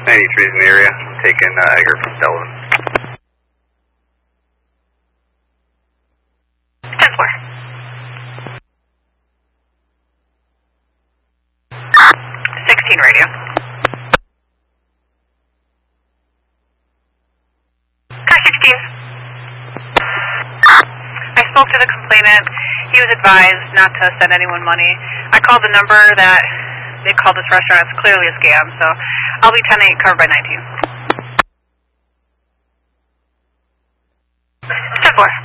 93 is in the area, taking Edgar from Sullivan. 10-4. 16 radio. Car 16. I spoke to the complainant. He was advised not to send anyone money. I called the number that they called this restaurant. It's clearly a scam, so I'll be 10-8 covered by 19. 10-4.